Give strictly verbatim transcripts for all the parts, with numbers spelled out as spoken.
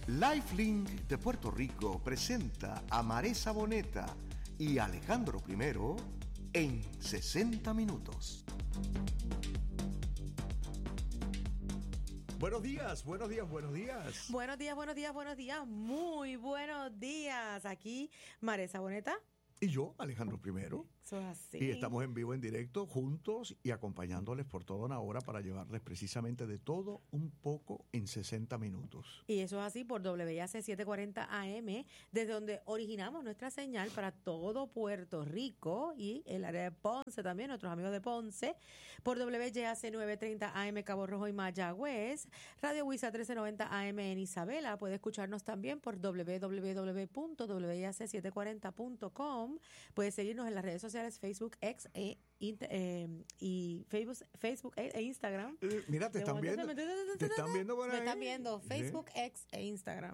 Lifelink de Puerto Rico presenta a Maresa Boneta y Alejandro Primero en sesenta minutos. Buenos días, buenos días, buenos días. Buenos días, buenos días, buenos días. Muy buenos días. Aquí Maresa Boneta. Y yo, Alejandro Primero. Eso es así. Y estamos en vivo, en directo, juntos y acompañándoles por toda una hora para llevarles precisamente de todo un poco en sesenta minutos. Y eso es así por W I A C setecientos cuarenta A M, desde donde originamos nuestra señal para todo Puerto Rico y el área de Ponce también, nuestros amigos de Ponce, por W Y A C novecientos treinta A M Cabo Rojo y Mayagüez, Radio Huiza trece noventa A M en Isabela. Puede escucharnos también por doble u doble u doble u punto w i a c setecientos cuarenta punto com. Puedes seguirnos en las redes sociales Facebook, X e, eh, y Facebook, Facebook e, e Instagram. Eh, mira, te están viendo. Te están viendo por ahí. Me están viendo Facebook, ¿Sí? X e Instagram.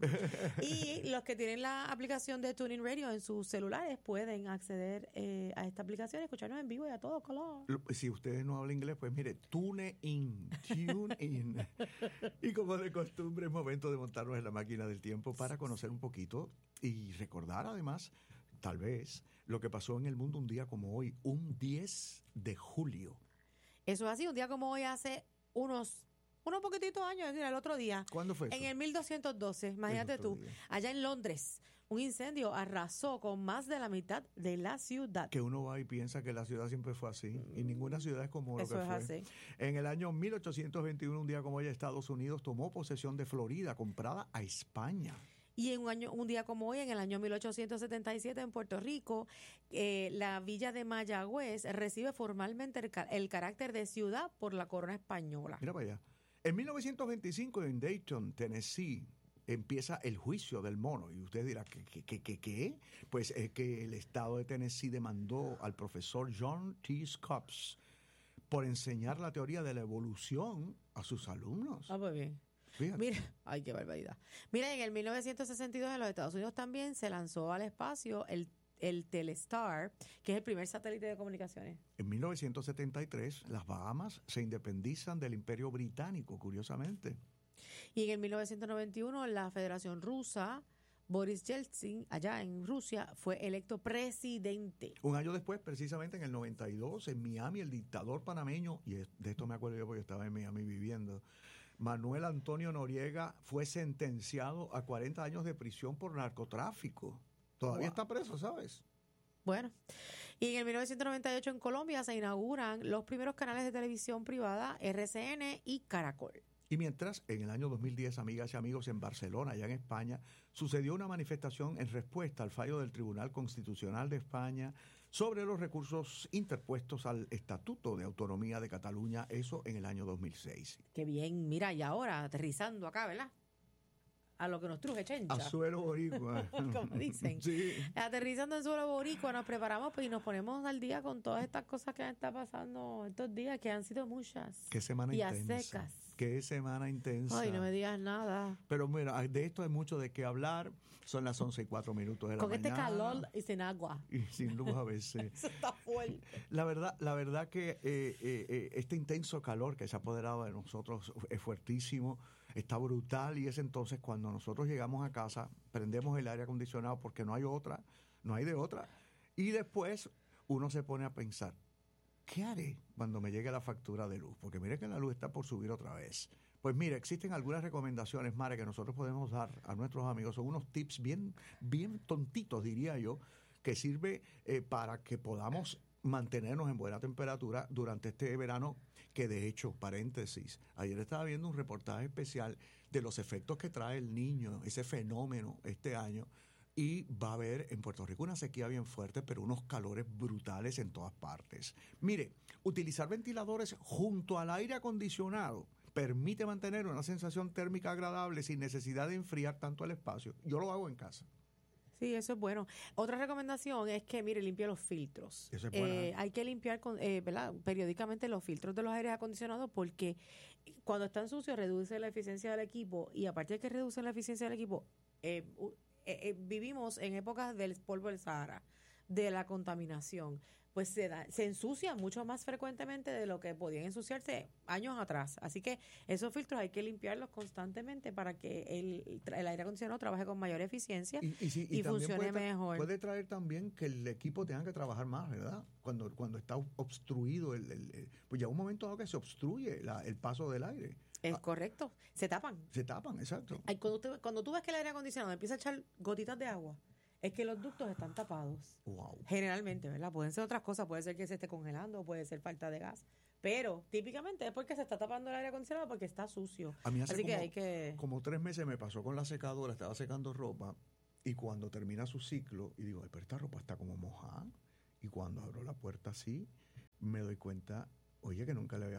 Y los que tienen la aplicación de TuneIn Radio en sus celulares pueden acceder eh, a esta aplicación y escucharnos en vivo y a todo color. Si ustedes no hablan inglés, pues mire, TuneIn, TuneIn. Y como de costumbre, es momento de montarnos en la máquina del tiempo para conocer un poquito y recordar además, tal vez, lo que pasó en el mundo un día como hoy, un diez de julio. Eso es así, un día como hoy hace unos, unos poquititos años, es decir, el otro día. ¿Cuándo fue eso? En el mil doscientos doce, imagínate tú, día. Allá en Londres, un incendio arrasó con más de la mitad de la ciudad. Que uno va y piensa que la ciudad siempre fue así, mm. y ninguna ciudad es como eso lo que es fue. Así. En el año mil ochocientos veintiuno, un día como hoy, Estados Unidos tomó posesión de Florida, comprada a España. Y en un año, un día como hoy, en el año mil ochocientos setenta y siete, en Puerto Rico, eh, la villa de Mayagüez recibe formalmente el, el carácter de ciudad por la corona española. Mira para allá. En mil novecientos veinticinco, en Dayton, Tennessee, empieza el juicio del mono. Y usted dirá, ¿qué, qué, qué, qué, qué? Pues es que el estado de Tennessee demandó al profesor John T. Scopes por enseñar la teoría de la evolución a sus alumnos. Ah, pues bien. Fíjate. Mira, ay, qué barbaridad. Mira, en el mil novecientos sesenta y dos en los Estados Unidos también se lanzó al espacio el, el Telestar, que es el primer satélite de comunicaciones. En mil novecientos setenta y tres, las Bahamas se independizan del Imperio Británico, curiosamente. Y en el mil novecientos noventa y uno, la Federación Rusa, Boris Yeltsin, allá en Rusia, fue electo presidente. Un año después, precisamente en el noventa y dos, en Miami, el dictador panameño, y de esto me acuerdo yo porque estaba en Miami viviendo, Manuel Antonio Noriega fue sentenciado a cuarenta años de prisión por narcotráfico. Todavía wow. está preso, ¿sabes? Bueno, y en el mil novecientos noventa y ocho en Colombia se inauguran los primeros canales de televisión privada, R C N y Caracol. Y mientras, en el año dos mil diez, amigas y amigos, en Barcelona, allá en España, sucedió una manifestación en respuesta al fallo del Tribunal Constitucional de España sobre los recursos interpuestos al Estatuto de Autonomía de Cataluña, eso en el año dos mil seis. Qué bien, mira, y ahora aterrizando acá, ¿verdad? A lo que nos truje chencha. A suelo boricua. Como dicen. Sí. Aterrizando en suelo boricua, nos preparamos pues, y nos ponemos al día con todas estas cosas que están pasando estos días, que han sido muchas. Qué semana y intensa. Y a secas. Qué semana intensa. Ay, no me digas nada. Pero mira, de esto hay mucho de qué hablar. Son las once y cuatro minutos de la con mañana. Con este calor y sin agua. Y sin luz a veces. Eso está fuerte. La verdad, la verdad que eh, eh, eh, este intenso calor que se ha apoderado de nosotros es fuertísimo, está brutal, y es entonces cuando nosotros llegamos a casa, prendemos el aire acondicionado porque no hay otra, no hay de otra, y después uno se pone a pensar, ¿qué haré cuando me llegue la factura de luz? Porque mire que la luz está por subir otra vez. Pues mire, existen algunas recomendaciones, Mare, que nosotros podemos dar a nuestros amigos. Son unos tips bien, bien tontitos, diría yo, que sirve eh, para que podamos mantenernos en buena temperatura durante este verano, que de hecho, paréntesis, ayer estaba viendo un reportaje especial de los efectos que trae el niño, ese fenómeno este año, y va a haber en Puerto Rico una sequía bien fuerte, pero unos calores brutales en todas partes. Mire, utilizar ventiladores junto al aire acondicionado permite mantener una sensación térmica agradable sin necesidad de enfriar tanto el espacio. Yo lo hago en casa. Sí, eso es bueno. Otra recomendación es que, mire, limpie los filtros. Eso es bueno. Eh, hay que limpiar con, eh, ¿verdad? periódicamente los filtros de los aires acondicionados, porque cuando están sucios reduce la eficiencia del equipo, y aparte de que reduce la eficiencia del equipo, eh, eh, eh, vivimos en épocas del polvo del Sahara. de la contaminación, pues se, da, se ensucian mucho más frecuentemente de lo que podían ensuciarse años atrás. Así que esos filtros hay que limpiarlos constantemente para que el, el aire acondicionado trabaje con mayor eficiencia y, y, sí, y, y funcione puede mejor. Puede traer también que el equipo tenga que trabajar más, ¿verdad? Cuando, cuando está obstruido, el, el, el pues ya un momento dado que se obstruye la, el paso del aire. Es correcto, se tapan. Se tapan, exacto. Ay, cuando, usted, cuando tú ves que el aire acondicionado empieza a echar gotitas de agua, es que los ductos están tapados. Wow. Generalmente, ¿verdad? Pueden ser otras cosas, puede ser que se esté congelando, puede ser falta de gas, pero típicamente es porque se está tapando el aire acondicionado porque está sucio. A mí hace Así como, que hay que... como tres meses me pasó con la secadora, estaba secando ropa y cuando termina su ciclo, y digo, ay, pero esta ropa está como mojada. Y cuando abro la puerta así, me doy cuenta, oye, que nunca le había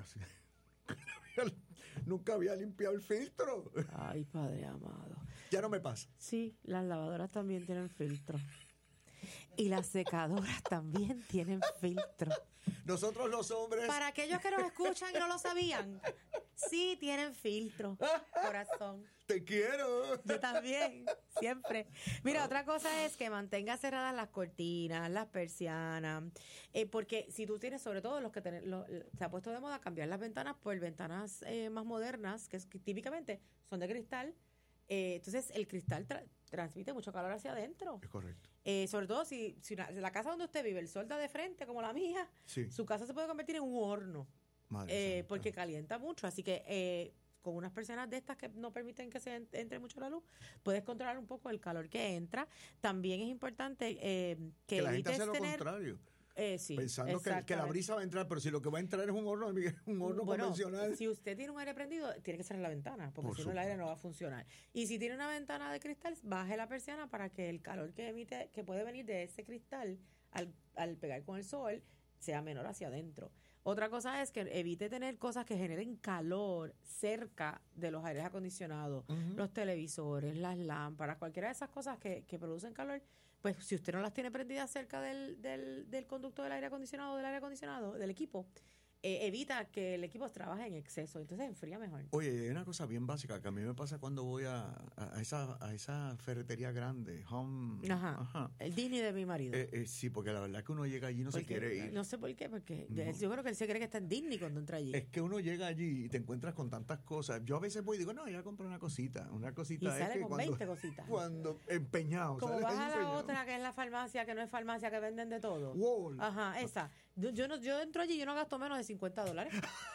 nunca había limpiado el filtro. Ay, Padre amado. Ya no me pasa. Sí, las lavadoras también tienen filtro. Y las secadoras también tienen filtro. Nosotros los hombres... Para aquellos que nos escuchan y no lo sabían, sí tienen filtro, corazón. Te quiero. Yo también, siempre. Mira, otra cosa es que mantenga cerradas las cortinas, las persianas, eh, porque si tú tienes, sobre todo los que ten, lo, se ha puesto de moda cambiar las ventanas por ventanas eh, más modernas, que, es, que típicamente son de cristal, eh, entonces el cristal tra- transmite mucho calor hacia adentro. Es correcto. Eh, sobre todo si, si una, la casa donde usted vive, el sol da de frente, como la mía, sí. su casa se puede convertir en un horno, eh, porque calienta mucho, así que... Eh, con unas persianas de estas que no permiten que se entre mucho la luz, puedes controlar un poco el calor que entra. También es importante eh, que, que la gente evites hace lo tener, contrario. Eh, sí, pensando que, que la brisa va a entrar, pero si lo que va a entrar es un horno, un horno bueno, convencional. Si usted tiene un aire prendido, tiene que cerrar la ventana, porque Por si no el aire no va a funcionar. Y si tiene una ventana de cristal, baje la persiana para que el calor que emite, que puede venir de ese cristal al, al pegar con el sol, sea menor hacia adentro. Otra cosa es que evite tener cosas que generen calor cerca de los aires acondicionados, uh-huh. los televisores, las lámparas, cualquiera de esas cosas que, que producen calor, pues si usted no las tiene prendidas cerca del, del, del conducto del aire acondicionado, del aire acondicionado, del equipo, eh, evita que el equipo trabaje en exceso, entonces enfría mejor. Oye, hay una cosa bien básica que a mí me pasa cuando voy a, a, esa, a esa ferretería grande, Home... Ajá, ajá. El Disney de mi marido. Eh, eh, sí, porque la verdad es que uno llega allí y no porque, se quiere ir. No sé por qué, porque no. yo creo que él se cree que está en Disney cuando entra allí. Es que uno llega allí y te encuentras con tantas cosas. Yo a veces voy y digo, no, voy a comprar una cosita. Una cosita y es sale que con cuando, veinte cositas. Cuando empeñado. Como vas a la empeñado. otra que es la farmacia, que no es farmacia, que venden de todo. Wall. Ajá, esa. Yo, yo, no, yo entro allí y yo no gasto menos de cincuenta dólares.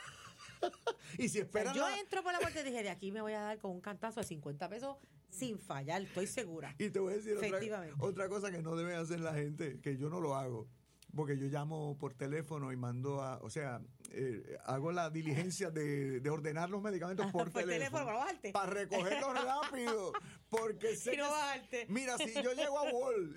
Y si esperan o sea, yo la... entro por la puerta y dije, de aquí me voy a dar con un cantazo de cincuenta pesos sin fallar, estoy segura. Y te voy a decir otra, otra cosa que no debe hacer la gente, que yo no lo hago. Porque yo llamo por teléfono y mando a, o sea, eh, hago la diligencia de, de ordenar los medicamentos por, por teléfono, teléfono para recogerlos rápido. Porque sé no que, mira, si yo llego a Wall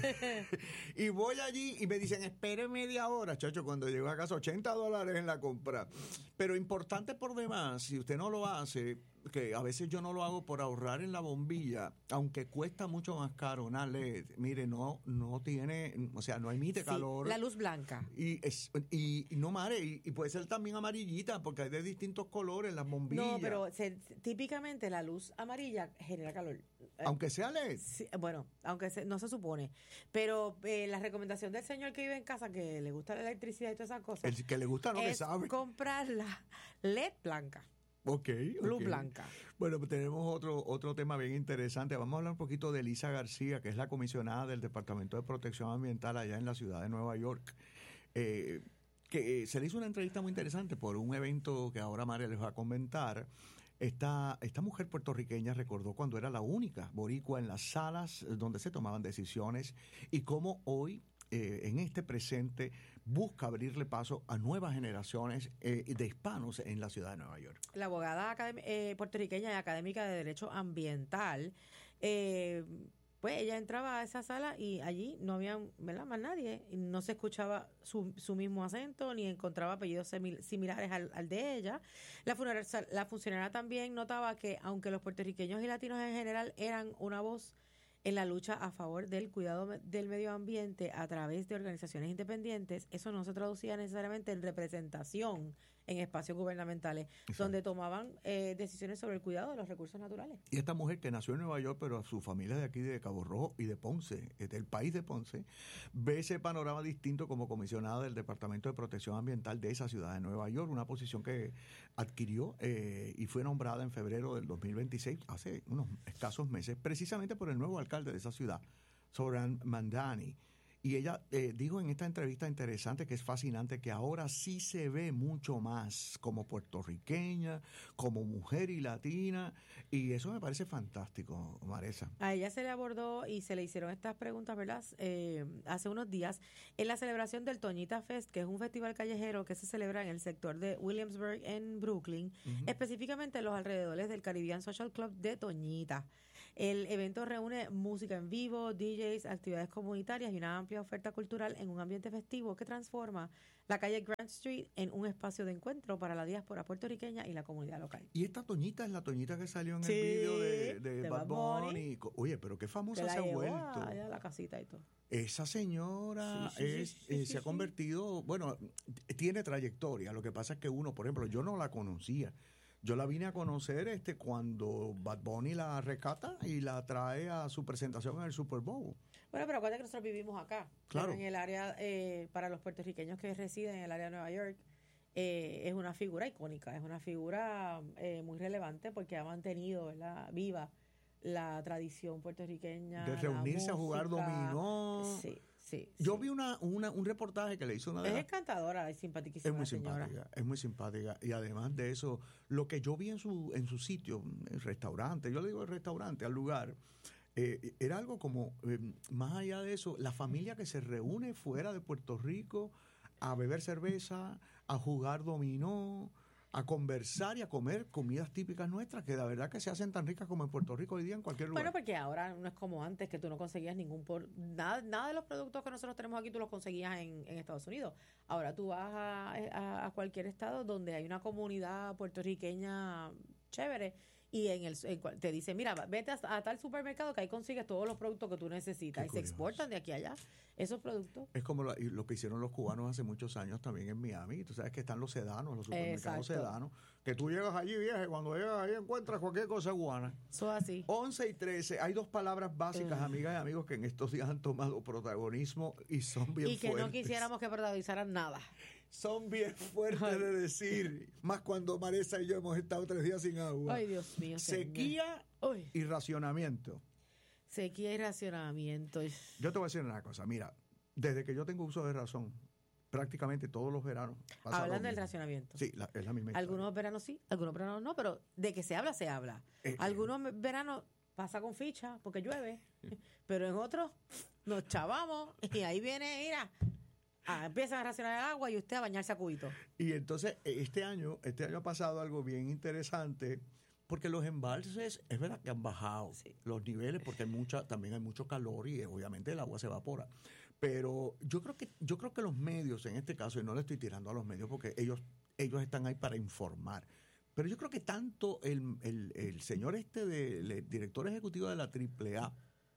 y voy allí y me dicen, espere media hora, chacho, cuando llego a casa, ochenta dólares en la compra. Pero importante por demás, si usted no lo hace, que a veces yo no lo hago por ahorrar en la bombilla, aunque cuesta mucho más caro una L E D, mire, no no tiene, o sea, no emite sí, calor. La luz blanca. Y, es, y, y no mare, y, y puede ser también amarillita, porque hay de distintos colores las bombillas. No, pero se, típicamente la luz amarilla genera calor. Aunque sea L E D. Sí, bueno, aunque se, no se supone. Pero eh, la recomendación del señor que vive en casa, que le gusta la electricidad y todas esas cosas. El que le gusta, no es que sabe. comprar la L E D blanca. Ok, Luz okay. blanca. Bueno, pues tenemos otro otro tema bien interesante. Vamos a hablar un poquito de Elisa García, que es la comisionada del Departamento de Protección Ambiental allá en la ciudad de Nueva York. Eh, que eh, se le hizo una entrevista muy interesante por un evento que ahora María les va a comentar. Esta, esta mujer puertorriqueña recordó cuando era la única boricua en las salas donde se tomaban decisiones y cómo hoy, eh, en este presente, busca abrirle paso a nuevas generaciones eh, de hispanos en la ciudad de Nueva York. La abogada académ- eh, puertorriqueña y académica de Derecho Ambiental, eh, pues ella entraba a esa sala y allí no había, ¿verdad?, más nadie. Y no se escuchaba su, su mismo acento ni encontraba apellidos simil- similares al, al de ella. La, funer- la funcionaria también notaba que aunque los puertorriqueños y latinos en general eran una voz en la lucha a favor del cuidado del medio ambiente a través de organizaciones independientes, eso no se traducía necesariamente en representación en espacios gubernamentales, Exacto. donde tomaban eh, decisiones sobre el cuidado de los recursos naturales. Y esta mujer que nació en Nueva York, pero su familia de aquí de Cabo Rojo y de Ponce, del país de Ponce, ve ese panorama distinto como comisionada del Departamento de Protección Ambiental de esa ciudad de Nueva York, una posición que adquirió eh, y fue nombrada en febrero del dos mil veintiséis, hace unos escasos meses, precisamente por el nuevo alcalde de esa ciudad, Zohran Mamdani. Y ella eh, dijo en esta entrevista interesante que es fascinante que ahora sí se ve mucho más como puertorriqueña, como mujer y latina, y eso me parece fantástico, Maresa. A ella se le abordó y se le hicieron estas preguntas, ¿verdad? Eh, hace unos días en la celebración del Toñita Fest, que es un festival callejero que se celebra en el sector de Williamsburg en Brooklyn, uh-huh. específicamente en los alrededores del Caribbean Social Club de Toñita. El evento reúne música en vivo, D Js, actividades comunitarias y una amplia oferta cultural en un ambiente festivo que transforma la calle Grant Street en un espacio de encuentro para la diáspora puertorriqueña y la comunidad local. Y esta Toñita es la Toñita que salió en sí, el video de, de, de Bad Bunny. Bunny. Oye, pero qué famosa la se ha llevó vuelto. Allá a la casita y todo. Esa señora sí, sí, es, sí, sí, eh, sí, se ha sí. convertido, bueno, tiene trayectoria. Lo que pasa es que uno, por ejemplo, yo no la conocía. Yo la vine a conocer este cuando Bad Bunny la rescata y la trae a su presentación en el Super Bowl. Bueno, pero acuérdate que nosotros vivimos acá. Claro. En el área, eh, para los puertorriqueños que residen en el área de Nueva York, eh, es una figura icónica, es una figura eh, muy relevante porque ha mantenido, ¿verdad?, viva la tradición puertorriqueña. De reunirse a jugar dominó. Sí. Sí, Yo sí. vi una, una, un reportaje que le hizo una de Es las... encantadora, es simpaticísima. Es muy señora. simpática, es muy simpática. Y además de eso, lo que yo vi en su, en su sitio, el restaurante, yo le digo el restaurante, al lugar, eh, era algo como, eh, más allá de eso, la familia que se reúne fuera de Puerto Rico a beber cerveza, a jugar dominó, a conversar y a comer comidas típicas nuestras que la verdad que se hacen tan ricas como en Puerto Rico hoy día en cualquier lugar. Bueno, porque ahora no es como antes que tú no conseguías ningún por nada, nada de los productos que nosotros tenemos aquí tú los conseguías en, en Estados Unidos. Ahora tú vas a, a, a cualquier estado donde hay una comunidad puertorriqueña chévere y en el en, te dice, mira, vete a, a tal supermercado que ahí consigues todos los productos que tú necesitas. Qué y curioso. Se exportan de aquí a allá esos productos. Es como lo, lo que hicieron los cubanos hace muchos años también en Miami. Tú sabes que están los sedanos, los supermercados Exacto. sedanos, que tú llegas allí, vieja, y cuando llegas ahí encuentras cualquier cosa cubana. Eso así. once y trece, hay dos palabras básicas, uh. amigas y amigos, que en estos días han tomado protagonismo y son bien fuertes. Y que fuertes. no quisiéramos que protagonizaran nada. Son bien fuertes Ay. de decir, más cuando Maresa y yo hemos estado tres días sin agua. Ay, Dios mío. Sequía Uy. y racionamiento. Sequía y racionamiento. Yo te voy a decir una cosa, mira, desde que yo tengo uso de razón, prácticamente todos los veranos. Hablan del racionamiento. Sí, la, es la misma historia. Algunos veranos sí, algunos veranos no, pero de que se habla, se habla. Eh, algunos eh. veranos pasa con ficha porque llueve, pero en otros nos chavamos y ahí viene, mira, ah, empiezan a racionar el agua y usted a bañarse a cubito. Y entonces, este año, este año ha pasado algo bien interesante, porque los embalses, es verdad que han bajado sí. los niveles, porque hay mucha, también hay mucho calor y obviamente el agua se evapora. Pero yo creo que yo creo que los medios, en este caso, y no le estoy tirando a los medios porque ellos ellos están ahí para informar, pero yo creo que tanto el, el, el señor este, de, el director ejecutivo de la triple A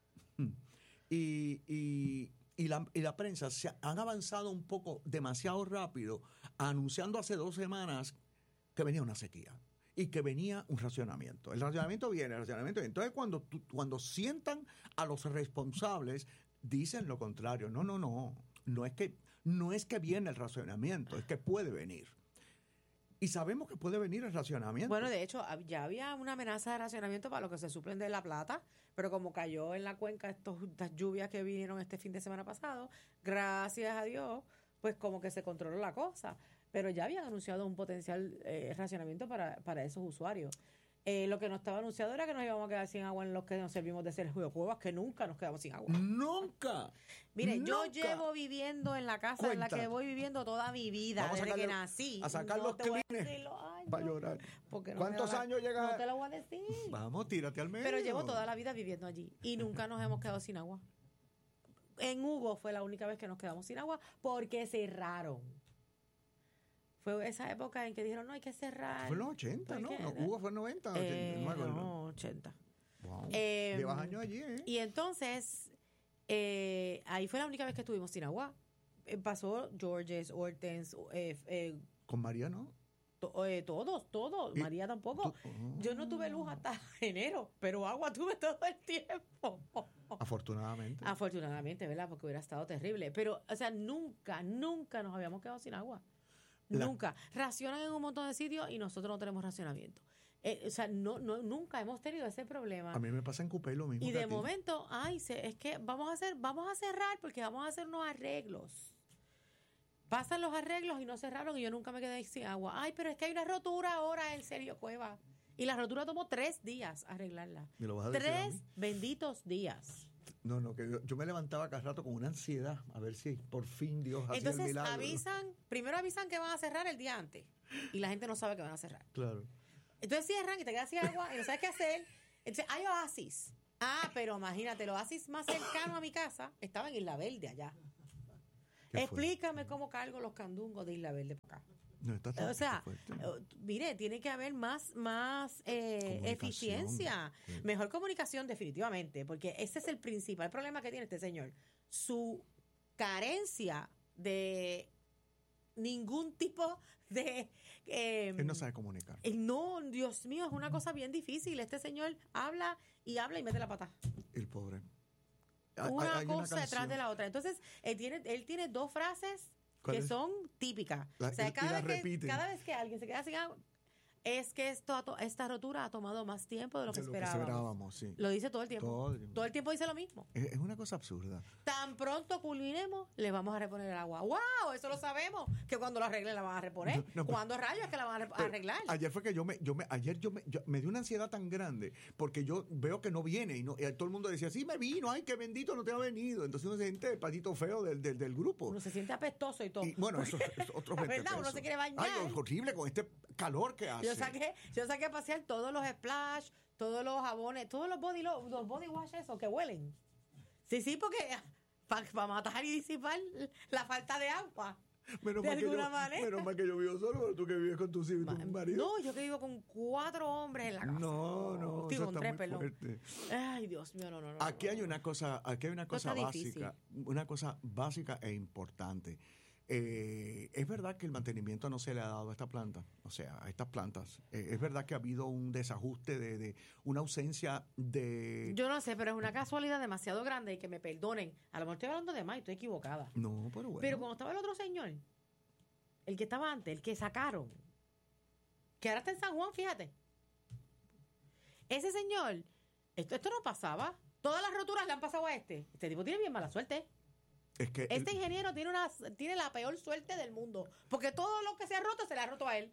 y, y, y, la, y la prensa se han avanzado un poco demasiado rápido, anunciando hace dos semanas que venía una sequía y que venía un racionamiento. El racionamiento viene, el racionamiento viene. Entonces, cuando, cuando sientan a los responsables, dicen lo contrario. No, no, no. No es que, no es que viene el racionamiento, es que puede venir. Y sabemos que puede venir el racionamiento. Bueno, de hecho, ya había una amenaza de racionamiento para los que se suplen de La Plata, pero como cayó en la cuenca estos, estas lluvias que vinieron este fin de semana pasado, gracias a Dios, pues como que se controló la cosa. Pero ya habían anunciado un potencial eh, racionamiento para, para esos usuarios. Eh, lo que no estaba anunciado era que nos íbamos a quedar sin agua en los que nos servimos de Sergio Cuevas, que nunca nos quedamos sin agua. ¡Nunca! Mire, ¡Nunca! Yo llevo viviendo en la casa Cuéntate. en la que voy viviendo toda mi vida, Vamos desde a sacarle, que nací. A sacar no los clines para llorar. No ¿Cuántos la, años llegas? No te lo voy a decir. Vamos, tírate al medio. Pero llevo toda la vida viviendo allí y nunca nos hemos quedado sin agua. En Hugo fue la única vez que nos quedamos sin agua porque cerraron. Fue esa época en que dijeron, no, hay que cerrar. Fue en los ochenta, ¿no? no Hugo fue en noventa. Eh, ochenta, no, ochenta. Wow. Eh, Llevas años allí, ¿eh? Y entonces, eh, ahí fue la única vez que estuvimos sin agua. Eh, pasó Georges, Hortens, eh, eh, ¿Con María no? To- eh, todos, todos. Y María tampoco. tú- oh. Yo no tuve luz hasta enero, pero agua tuve todo el tiempo. Afortunadamente. Afortunadamente, ¿verdad? Porque hubiera estado terrible. Pero, o sea, nunca, nunca nos habíamos quedado sin agua. La- Nunca. Racionan en un montón de sitios y nosotros no tenemos racionamiento. Eh, o sea, no, no, nunca hemos tenido ese problema. A mí me pasa en Cupey lo mismo. Y que de a ti. momento, ay, se, es que vamos a hacer, vamos a cerrar porque vamos a hacer unos arreglos. Pasan los arreglos y no cerraron y yo nunca me quedé sin agua. Ay, pero es que hay una rotura ahora en Sergio Cueva. Y la rotura tomó tres días arreglarla. ¿Me lo vas a decir a Tres mí? benditos días. No, no, que yo, yo me levantaba cada rato con una ansiedad a ver si por fin Dios hacía el Entonces milagro. avisan, primero avisan que van a cerrar el día antes. Y la gente no sabe que van a cerrar. Claro. Entonces cierran y te quedas sin agua y no sabes qué hacer. Entonces hay oasis. Ah, pero imagínate, el oasis más cercano a mi casa estaba en Isla Verde allá. ¿Qué fue? Explícame cómo cargo los candungos de Isla Verde para acá. No, está O sea, fuerte. eh, mire, tiene que haber más, más eh, Comunicación. eficiencia, Sí. mejor comunicación definitivamente, porque ese es el principal problema que tiene este señor. Su carencia de ningún tipo de... eh, Él no sabe comunicar. eh, no, Dios mío, es una cosa bien difícil. Este señor habla y habla y mete la pata. El pobre. Hay- Una hay cosa detrás canción. de la otra. Entonces, él tiene, él tiene dos frases ¿Cuál que es? son típicas. La- o sea, y- y cada, las vez que, repiten. cada vez que alguien se queda sin agua, es que esto, ha to- esta rotura ha tomado más tiempo de lo que De lo que esperábamos. esperábamos, sí. Lo dice todo el tiempo. Todo el tiempo. Todo el tiempo dice lo mismo. Es, es una cosa absurda. Tan pronto culminemos, le vamos a reponer el agua. ¡Wow! Eso lo sabemos. Que cuando lo arreglen la van a reponer. No, no, pero- ¿Cuándo rayos es que la van a re- Pero arreglar? Ayer fue que yo me, yo me, ayer yo me, yo- me dio una ansiedad tan grande porque yo veo que no viene y, no, y todo el mundo decía, sí me vino, ay, qué bendito no te ha venido. Entonces uno se siente el patito feo del, del, del grupo. Uno se siente apestoso y todo. Y bueno, eso es otro ¿Verdad? veinte Uno pesos. se quiere bañar. Ay, es horrible con este calor que hace. Yo saqué, yo saqué a pasear todos los splash, todos los jabones, todos los body, lo- los body wash esos que huelen. Sí, sí, porque para matar y disipar la falta de agua. Menos de mal que alguna yo, manera. menos mal que yo vivo solo, pero tú que vives con tu, tu Ma- marido. No, yo que vivo con cuatro hombres en la casa. No, no, Digo, eso con está tres, muy perdón. fuerte. Ay, Dios mío, no, no, no. Aquí no, hay no. una cosa, aquí hay una cosa está básica, una cosa básica e importante. Eh, es verdad que el mantenimiento no se le ha dado a esta planta, o sea, a estas plantas. Eh, es verdad que ha habido un desajuste de, de una ausencia de. Yo no sé, pero es una casualidad demasiado grande y que me perdonen. A lo mejor estoy hablando de más y estoy equivocada. No, pero bueno. Pero cuando estaba el otro señor, el que estaba antes, el que sacaron, que ahora está en San Juan, fíjate. Ese señor, esto, esto no pasaba. Todas las roturas le han pasado a este. Este tipo tiene bien mala suerte. es que Este el- ingeniero tiene una tiene la peor suerte del mundo. Porque todo lo que se ha roto se le ha roto a él.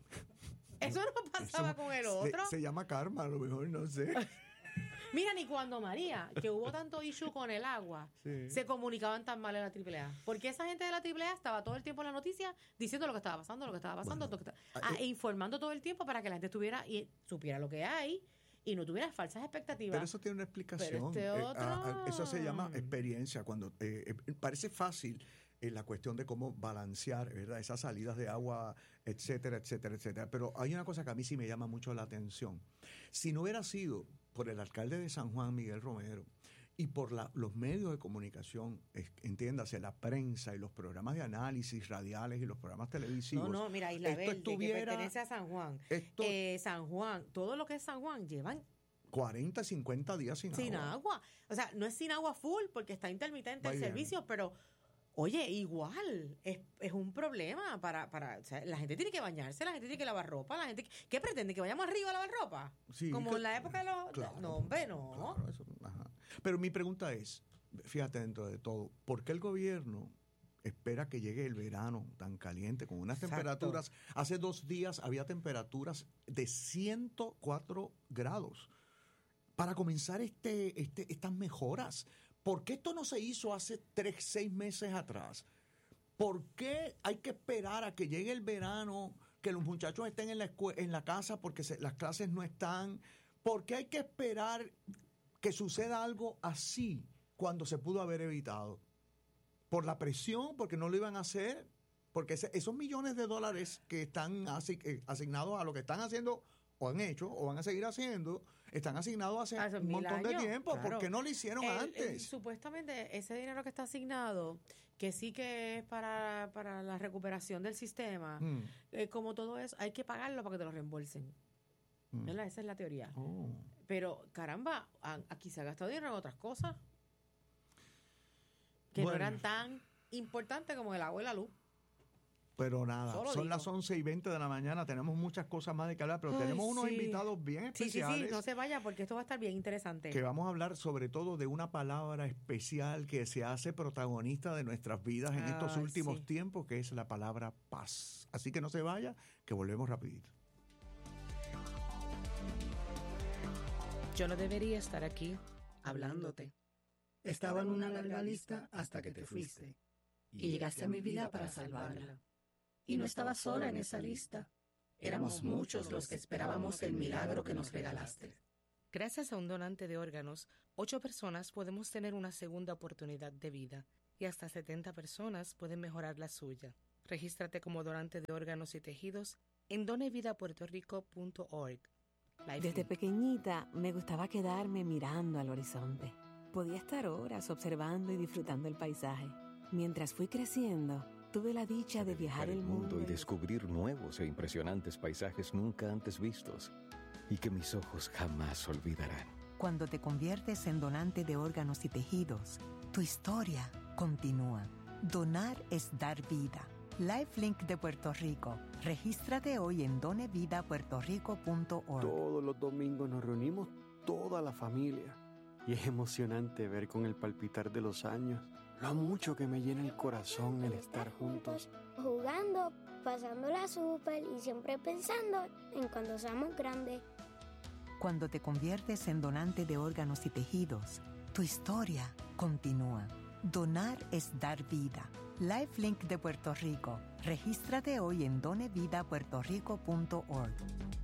Eso no pasaba eso con el se- otro. Se, llama karma, a lo mejor, no sé. Mira, ni cuando María, que hubo tanto issue con el agua, Sí. se comunicaban tan mal en la triple A. Porque esa gente de la triple A estaba todo el tiempo en la noticia diciendo lo que estaba pasando, lo que estaba pasando, Bueno, lo que estaba- ah, ah, eh, e informando todo el tiempo para que la gente estuviera y supiera lo que hay y no tuviera falsas expectativas. Pero eso tiene una explicación. este Eh, otro- ah, ah, eso se llama experiencia. Cuando eh, eh, parece fácil eh, la cuestión de cómo balancear, ¿verdad? Esas salidas de agua, etcétera, etcétera, etcétera. Pero hay una cosa que a mí sí me llama mucho la atención. Si no hubiera sido por el alcalde de San Juan, Miguel Romero, y por la- los medios de comunicación, es- entiéndase, la prensa y los programas de análisis radiales y los programas televisivos. No, no, mira, Isla esto Verde, estuviera- que pertenece a San Juan. Esto Eh, San Juan, todo lo que es San Juan llevan cuarenta, cincuenta días sin, sin agua. agua. O sea, no es sin agua full porque está intermitente Va y el viene. servicio, pero oye, igual es, es un problema para, para o sea, la gente tiene que bañarse, la gente tiene que lavar ropa, la gente ¿qué pretende? ¿Que vayamos arriba a lavar ropa? Sí, Como que- en la época de los claro, no, hombre, no. claro, eso, ajá. Pero mi pregunta es, fíjate dentro de todo, ¿por qué el gobierno espera que llegue el verano tan caliente con unas Exacto. temperaturas? Hace dos días había temperaturas de ciento cuatro grados para comenzar este, este, estas mejoras. ¿Por qué esto no se hizo hace tres, seis meses atrás? ¿Por qué hay que esperar a que llegue el verano, que los muchachos estén en la, escue- en la casa porque se- las clases no están? ¿Por qué hay que esperar que suceda algo así cuando se pudo haber evitado? ¿Por la presión? ¿Porque no lo iban a hacer? Porque ese- esos millones de dólares que están asi- eh, asignados a lo que están haciendo o han hecho o van a seguir haciendo están asignados hace, hace un montón años, de tiempo. claro. ¿Por qué no lo hicieron el, antes? El, supuestamente ese dinero que está asignado, que sí que es para, para la recuperación del sistema, mm. eh, como todo eso, hay que pagarlo para que te lo reembolsen. Mm. ¿Verdad? Esa es la teoría. Oh. Pero, caramba, aquí se ha gastado dinero en otras cosas que bueno. no eran tan importantes como el agua y la luz. Pero nada, Solo son digo. las once y veinte de la mañana, tenemos muchas cosas más de que hablar, pero Ay, tenemos unos sí. invitados bien especiales. Sí, sí, sí, no se vaya porque esto va a estar bien interesante. Que vamos a hablar sobre todo de una palabra especial que se hace protagonista de nuestras vidas en Ay, estos últimos sí. tiempos, que es la palabra paz. Así que no se vaya, que volvemos rapidito. Yo no debería estar aquí hablándote. Estaba en una larga lista hasta que te fuiste y llegaste a mi vida para salvarla. Y no estaba sola en esa lista. Éramos muchos los que esperábamos el milagro que nos regalaste. Gracias a un donante de órganos, ocho personas podemos tener una segunda oportunidad de vida y hasta setenta personas pueden mejorar la suya. Regístrate como donante de órganos y tejidos en donevida puerto rico punto org. Desde pequeñita me gustaba quedarme mirando al horizonte. Podía estar horas observando y disfrutando el paisaje. Mientras fui creciendo, tuve la dicha de viajar el mundo y descubrir nuevos e impresionantes paisajes nunca antes vistos y que mis ojos jamás olvidarán. Cuando te conviertes en donante de órganos y tejidos, tu historia continúa. Donar es dar vida. LifeLink de Puerto Rico. Regístrate hoy en donevida puerto rico punto org. Todos los domingos nos reunimos toda la familia y es emocionante ver con el palpitar de los años lo mucho que me llena el corazón el estar juntos. Jugando, pasándola súper y siempre pensando en cuando seamos grandes. Cuando te conviertes en donante de órganos y tejidos, tu historia continúa. Donar es dar vida. LifeLink de Puerto Rico. Regístrate hoy en donevida puerto rico punto org.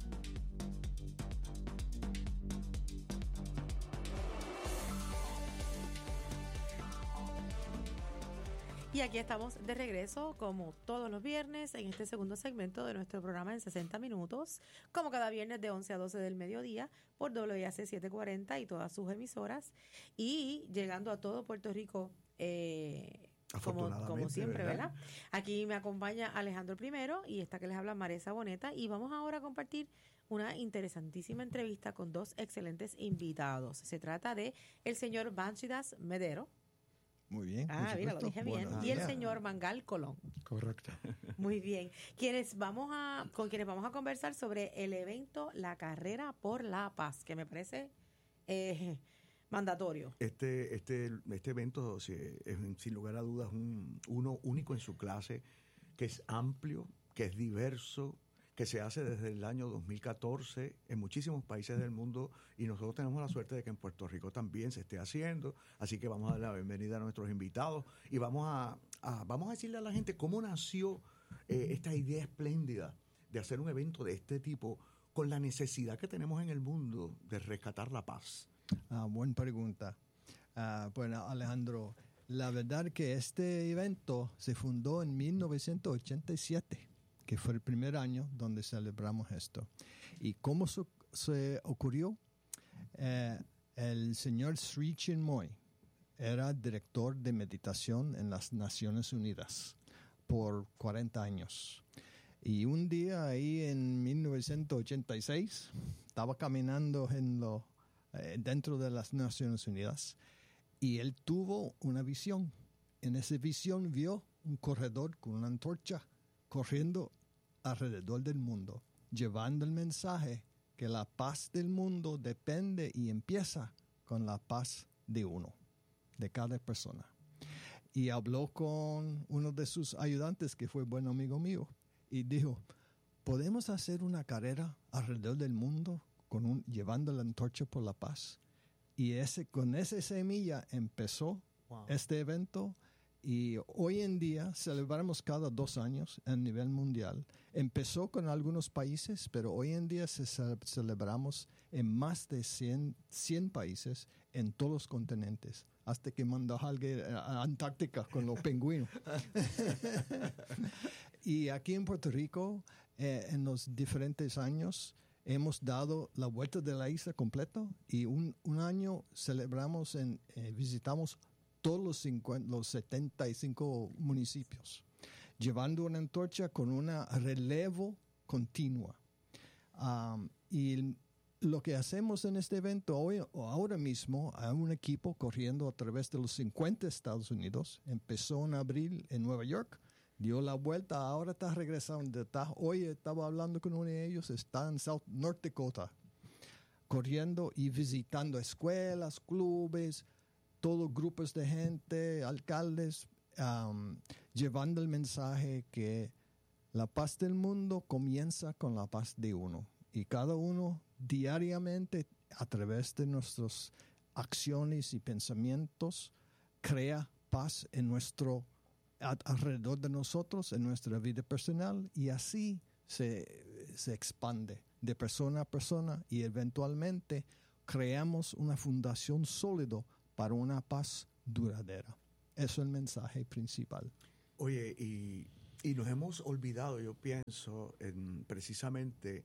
Y aquí estamos de regreso, como todos los viernes, en este segundo segmento de nuestro programa en sesenta minutos, como cada viernes de once a doce del mediodía, por W A C setecientos cuarenta y todas sus emisoras, y llegando a todo Puerto Rico, eh, como, como siempre, ¿verdad? ¿verdad? Aquí me acompaña Alejandro Primero y esta que les habla Maresa Boneta, y vamos ahora a compartir una interesantísima entrevista con dos excelentes invitados. Se trata de el señor Banchidas Medero. Muy bien. Ah, mira, lo dije bien. Buenos y días. El señor Mangal Colón. Correcto. Muy bien. Quienes vamos a, con quienes vamos a conversar sobre el evento La Carrera por la Paz, que me parece eh, mandatorio. Este, este, este evento es, sin lugar a dudas, un, uno único en su clase, que es amplio, que es diverso, que se hace desde el año dos mil catorce en muchísimos países del mundo, y nosotros tenemos la suerte de que en Puerto Rico también se esté haciendo, así que vamos a dar la bienvenida a nuestros invitados y vamos a, a, vamos a decirle a la gente cómo nació eh, esta idea espléndida de hacer un evento de este tipo con la necesidad que tenemos en el mundo de rescatar la paz. Ah, buena pregunta. Ah, bueno, Alejandro, la verdad que este evento se fundó en mil novecientos ochenta y siete. Que fue el primer año donde celebramos esto. ¿Y cómo se, se ocurrió? Eh, el señor Sri Chinmoy era director de meditación en las Naciones Unidas por cuarenta años. Y un día ahí en mil novecientos ochenta y seis, estaba caminando en lo, eh, dentro de las Naciones Unidas y él tuvo una visión. En esa visión vio un corredor con una antorcha corriendo alrededor del mundo, llevando el mensaje que la paz del mundo depende y empieza con la paz de uno, de cada persona. Y habló con uno de sus ayudantes, que fue buen amigo mío, y dijo, ¿podemos hacer una carrera alrededor del mundo con un, llevando la antorcha por la paz? Y ese, con esa semilla empezó wow. este evento. Y hoy en día celebramos cada dos años a nivel mundial. Empezó con algunos países, pero hoy en día se celebramos en más de cien, cien países en todos los continentes, hasta que mandó a alguien a Antártica con los pingüinos. Y aquí en Puerto Rico, eh, en los diferentes años, hemos dado la vuelta de la isla completo y un, un año celebramos, en, eh, visitamos todos los, cincuenta, los setenta y cinco municipios, llevando una antorcha con una relevo continua. Um, y lo que hacemos en este evento hoy, ahora mismo, hay un equipo corriendo a través de los cincuenta Estados Unidos. Empezó en abril en Nueva York, dio la vuelta, ahora está regresando. Está, hoy estaba hablando con uno de ellos, está en South North Dakota, corriendo y visitando escuelas, clubes, todos grupos de gente, alcaldes, um, llevando el mensaje que la paz del mundo comienza con la paz de uno. Y cada uno diariamente, a través de nuestras acciones y pensamientos, crea paz en nuestro, a, alrededor de nosotros, en nuestra vida personal, y así se, se expande de persona a persona y eventualmente creamos una fundación sólida para una paz duradera. Eso es el mensaje principal. Oye, y, y nos hemos olvidado, yo pienso, en precisamente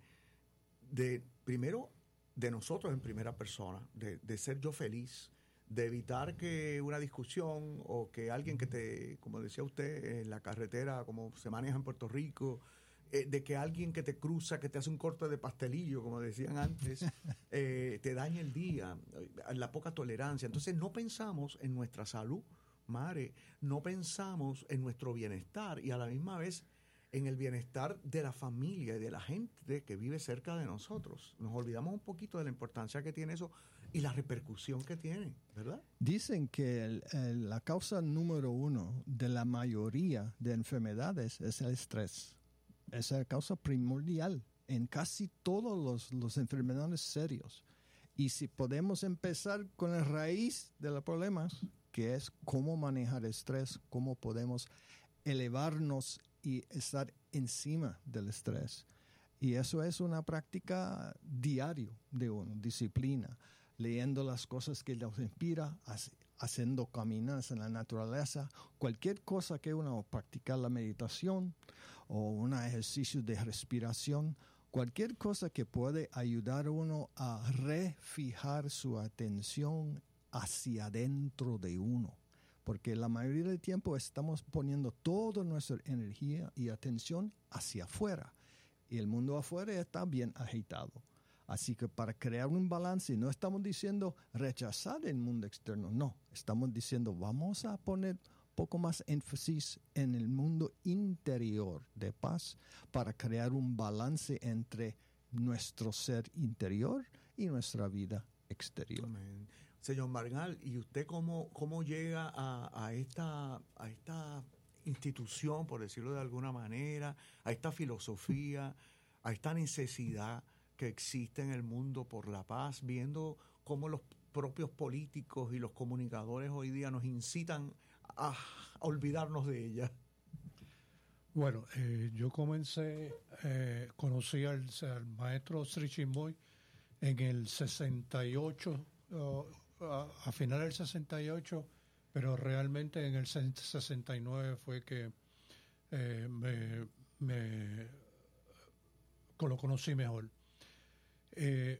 de, primero, de nosotros en primera persona, de, de ser yo feliz, de evitar que una discusión o que alguien que te, como decía usted, en la carretera, como se maneja en Puerto Rico, eh, de que alguien que te cruza, que te hace un corte de pastelillo, como decían antes, eh, te daña el día, la poca tolerancia. Entonces no pensamos en nuestra salud, Mare, no pensamos en nuestro bienestar y a la misma vez en el bienestar de la familia y de la gente que vive cerca de nosotros. Nos olvidamos un poquito de la importancia que tiene eso y la repercusión que tiene, ¿verdad? Dicen que el, el, la causa número uno de la mayoría de enfermedades es el estrés. Es la causa primordial en casi todos los, los enfermedades serios. Y si podemos empezar con la raíz de los problemas, que es cómo manejar el estrés, cómo podemos elevarnos y estar encima del estrés. Y eso es una práctica diaria de uno, disciplina, leyendo las cosas que nos inspira, haciendo caminadas en la naturaleza, cualquier cosa que uno practicar la meditación o un ejercicio de respiración, cualquier cosa que puede ayudar a uno a refijar su atención hacia adentro de uno. Porque la mayoría del tiempo estamos poniendo toda nuestra energía y atención hacia afuera. Y el mundo afuera está bien agitado. Así que para crear un balance, no estamos diciendo rechazar el mundo externo, no. Estamos diciendo vamos a poner un poco más énfasis en el mundo interior de paz para crear un balance entre nuestro ser interior y nuestra vida exterior. Amén. Señor Margal, ¿y usted cómo, cómo llega a, a, esta, a esta institución, por decirlo de alguna manera, a esta filosofía, a esta necesidad que existe en el mundo por la paz, viendo cómo los propios políticos y los comunicadores hoy día nos incitan a, a olvidarnos de ella? Bueno, eh, yo comencé, eh, conocí al, al maestro Sri Chinmoy en el sesenta y ocho, uh, a, a final del sesenta y ocho, pero realmente en el sesenta y nueve fue que eh, me, me lo conocí mejor. Eh,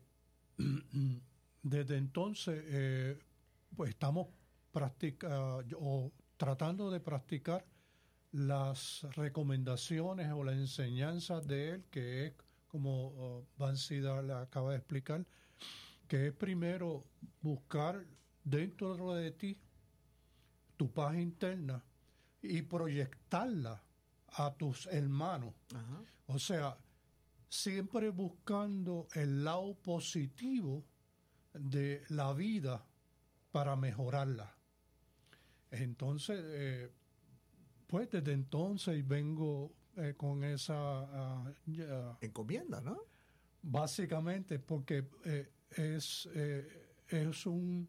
desde entonces, eh, pues estamos practica, o tratando de practicar las recomendaciones o las enseñanzas de él, que es, como uh, Van Sida le acaba de explicar, que es primero buscar dentro de ti tu paz interna y proyectarla a tus hermanos. Ajá. O sea, siempre buscando el lado positivo de la vida para mejorarla. Entonces, eh, pues desde entonces vengo eh, con esa uh, uh, encomienda, ¿no? Básicamente porque eh, es eh, es un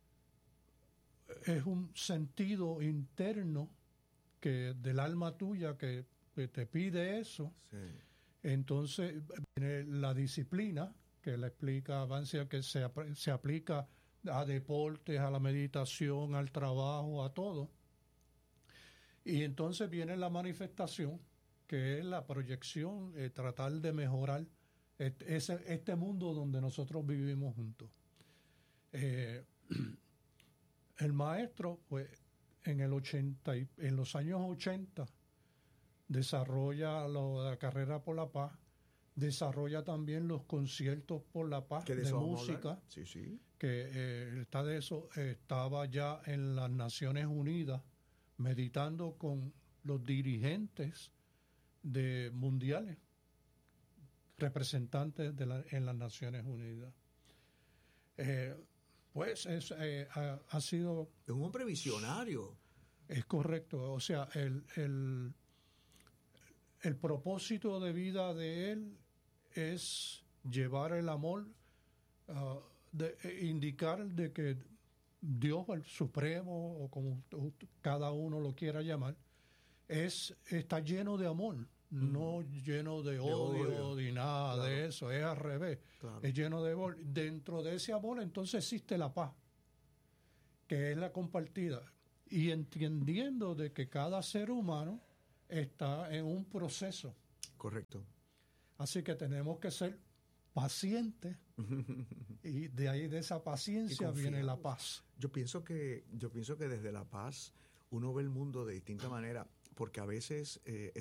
es un sentido interno que del alma tuya que, que te pide eso. Sí. Entonces viene la disciplina que le explica Avancia, que se, se aplica a deportes, a la meditación, al trabajo, a todo. Y entonces viene la manifestación, que es la proyección, eh, tratar de mejorar este, ese, este mundo donde nosotros vivimos juntos. Eh, el maestro, pues, en el ochenta y, en los años ochenta, desarrolla lo, la carrera por la paz, desarrolla también los conciertos por la paz de, de música, sí, sí. que eh, está de eso, eh, estaba ya en las Naciones Unidas meditando con los dirigentes de mundiales, representantes de la, en las Naciones Unidas. Eh, pues es, eh, ha, ha sido... Es un hombre visionario. Es correcto, o sea, el, el, el propósito de vida de él es llevar el amor, uh, de, eh, indicar de que Dios, el Supremo, o como cada uno lo quiera llamar, es está lleno de amor, mm. no lleno de, de odio, odio, ni nada claro. de eso, es al revés, claro. es lleno de amor. Dentro de ese amor entonces existe la paz, que es la compartida, y entendiendo de que cada ser humano está en un proceso. Correcto. Así que tenemos que ser pacientes y de ahí de esa paciencia viene la paz. Yo pienso que yo pienso que desde la paz uno ve el mundo de distinta manera, porque a veces eh,